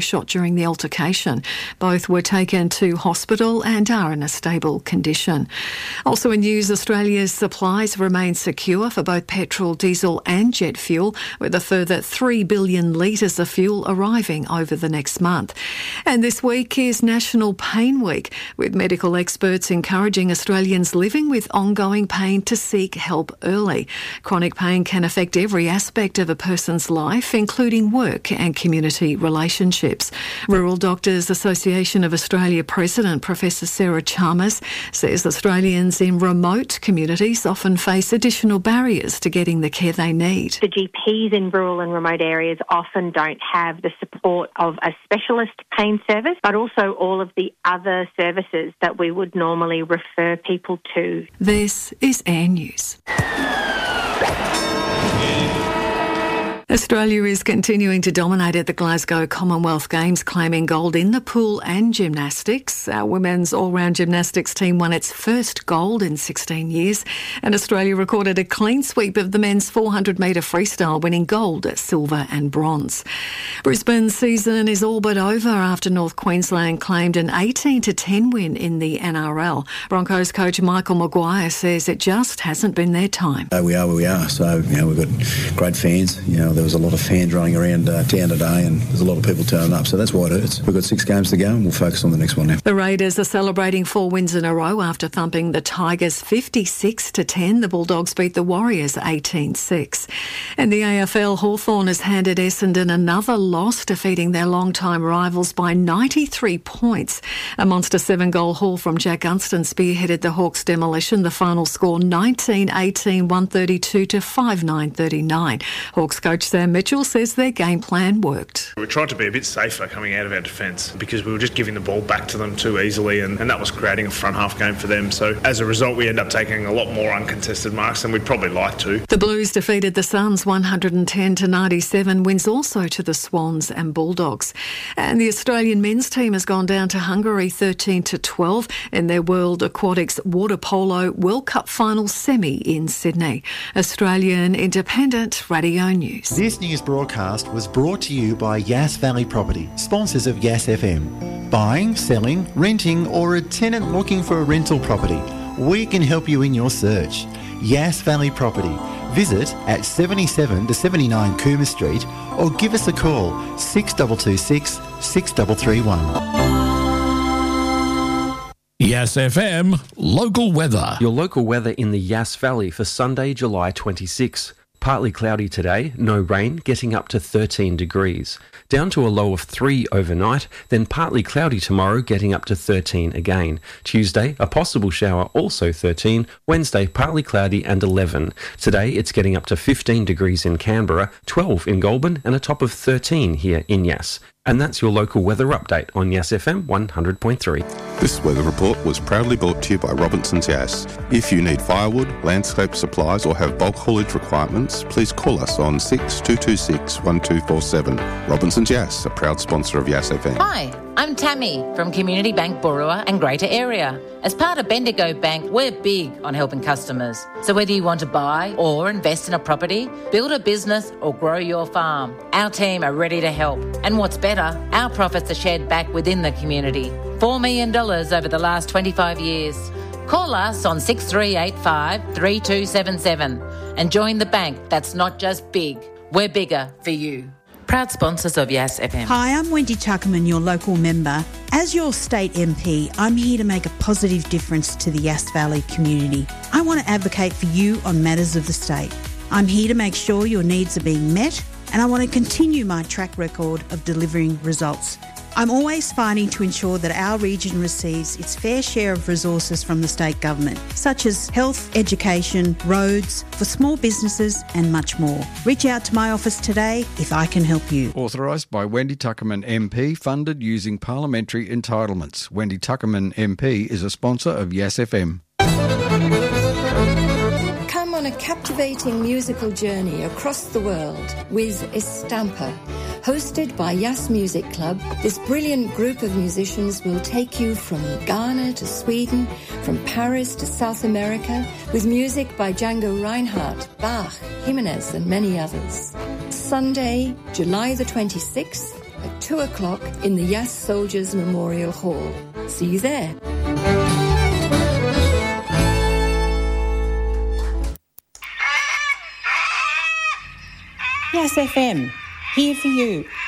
shot during the altercation. Both were taken to hospital and are in a stable condition. Also in news, Australia's supplies remain secure for both petrol, diesel and jet fuel, with a further 3 billion litres of fuel arriving over the next month. And this week is National Pain Week, with medical experts encouraging Australians living with ongoing pain to seek help early. Chronic pain can affect every aspect of a person's life, including work and community relationships. Rural Doctors Association of Australia President Professor Sarah Chalmers says Australians in remote communities often face additional barriers to getting the care they need. The GPs in rural and remote areas often don't have the support of a specialist pain service, but also all of the other services that we would normally refer people to. This is Air News. Australia is continuing to dominate at the Glasgow Commonwealth Games, claiming gold in the pool and gymnastics. Our women's all-round gymnastics team won its first gold in 16 years, and Australia recorded a clean sweep of the men's 400-metre freestyle, winning gold, silver and bronze. Brisbane's season is all but over after North Queensland claimed an 18-10 win in the NRL. Broncos coach Michael Maguire says it just hasn't been their time. We are where we are, so we've got great fans. There was a lot of fans running around town today, and there's a lot of people turning up, so that's why it hurts. We've got 6 games to go, and we'll focus on the next one now. The Raiders are celebrating 4 wins in a row after thumping the Tigers 56-10. The Bulldogs beat the Warriors 18-6. And the AFL, Hawthorn has handed Essendon another loss, defeating their long-time rivals by 93 points. A monster 7-goal haul from Jack Gunston spearheaded the Hawks' demolition. The final score 19-18, 132 to 5-9-39. Hawks coach Sam Mitchell says their game plan worked. We tried to be a bit safer coming out of our defence because we were just giving the ball back to them too easily, and that was creating a front half game for them. So as a result, we end up taking a lot more uncontested marks than we'd probably like to. The Blues defeated the Suns 110-97, wins also to the Swans and Bulldogs. And the Australian men's team has gone down to Hungary 13-12 in their World Aquatics Water Polo World Cup final semi in Sydney. Australian Independent Radio News. This news broadcast was brought to you by Yass Valley Property, sponsors of Yass FM. Buying, selling, renting, or a tenant looking for a rental property, we can help you in your search. Yass Valley Property. Visit at 77 to 79 Cooma Street or give us a call 6226 6331. Yass FM local weather. Your local weather in the Yass Valley for Sunday, July 26. Partly cloudy today, no rain, getting up to 13 degrees. Down to a low of 3 overnight, then partly cloudy tomorrow, getting up to 13 again. Tuesday, a possible shower, also 13. Wednesday, partly cloudy and 11. Today, it's getting up to 15 degrees in Canberra, 12 in Goulburn, and a top of 13 here in Yass. And that's your local weather update on Yass FM 100.3. This weather report was proudly brought to you by Robinson's Yass. If you need firewood, landscape supplies or have bulk haulage requirements, please call us on 6226 1247. Robinson's Yass, a proud sponsor of Yass FM. Hi, I'm Tammy from Community Bank Borua and Greater Area. As part of Bendigo Bank, we're big on helping customers. So whether you want to buy or invest in a property, build a business or grow your farm, our team are ready to help. And what's better, our profits are shared back within the community. $4 million over the last 25 years. Call us on 6385 3277 and join the bank that's not just big, we're bigger for you. Proud sponsors of Yass FM. Hi, I'm Wendy Tuckerman, your local member. As your state MP, I'm here to make a positive difference to the Yass Valley community. I want to advocate for you on matters of the state. I'm here to make sure your needs are being met, and I want to continue my track record of delivering results. I'm always fighting to ensure that our region receives its fair share of resources from the state government, such as health, education, roads, for small businesses and much more. Reach out to my office today if I can help you. Authorised by Wendy Tuckerman MP, funded using parliamentary entitlements. Wendy Tuckerman MP is a sponsor of Yass FM. Come on a captivating musical journey across the world with Estampa. Hosted by Yass Music Club, this brilliant group of musicians will take you from Ghana to Sweden, from Paris to South America, with music by Django Reinhardt, Bach, Jimenez and many others. Sunday, July the 26th at 2 2 o'clock in the Yass Soldiers Memorial Hall. See you there. Yass FM, here for you